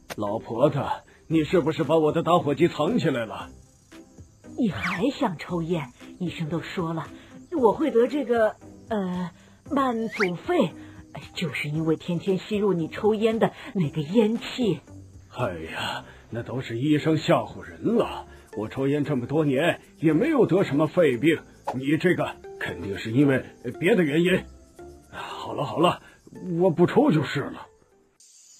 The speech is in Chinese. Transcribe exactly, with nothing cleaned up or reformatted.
老婆子，你是不是把我的打火机藏起来了？ 你还想抽烟？医生都说了，我会得这个呃慢阻肺，就是因为天天吸入你抽烟的那个烟气。 哎呀，那都是医生吓唬人了。我抽烟这么多年，也没有得什么肺病。你这个肯定是因为别的原因。好了好了，我不抽就是了。